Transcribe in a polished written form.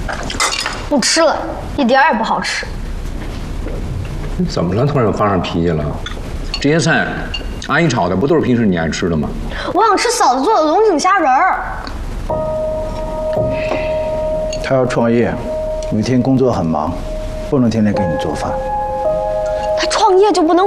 不吃了，一点也不好吃。 你怎么了？突然发上脾气了？这些菜，阿姨炒的不都是平时你爱吃的吗？ 我想吃嫂子做的龙井虾仁儿。 他要创业，每天工作很忙，不能天天给你做饭。 他创业就不能